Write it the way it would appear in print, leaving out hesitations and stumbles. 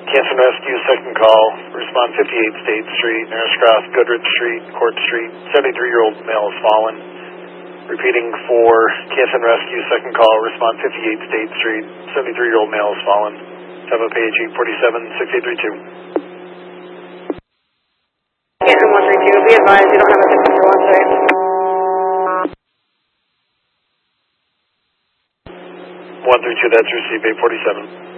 Canson Rescue, second call. Respond 58 State Street, Narrowscroft, Goodrich Street, Court Street. 73-year-old male has fallen. Repeating for Canson Rescue, second call. Respond 58 State Street, 73-year-old male has fallen. Have a page 847-6832. Canton 132, be advised you don't have a different one today. 132, that's received, 847.